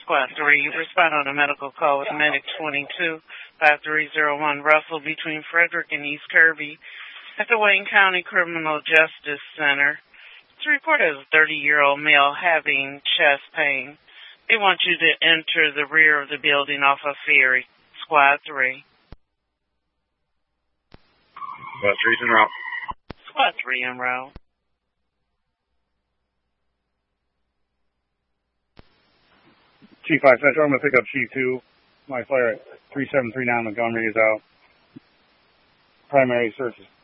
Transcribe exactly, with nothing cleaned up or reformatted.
Squad three, respond on a medical call with Medic twenty-two five three zero one Russell between Frederick and East Kirby at the Wayne County Criminal Justice Center. It's reported as a thirty-year-old male having chest pain. They want you to enter the rear of the building off of Ferry. Squad three. Squad three's en route. Squad three en route. Chief five Central, I'm going to pick up Chief two. My flare at three seven three nine Montgomery is out. Primary search is